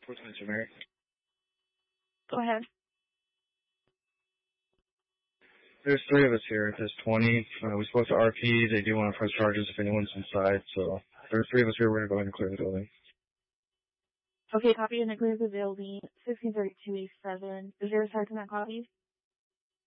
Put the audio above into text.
422 Mary. Go ahead. There's 3 of us here at this 20. We spoke to RP. They do want to press charges if anyone's inside. So there's 3 of us here. We're going to go ahead and clear the building. Okay, copy and clear the building. 1632 East 7. Is there a sergeant that copies?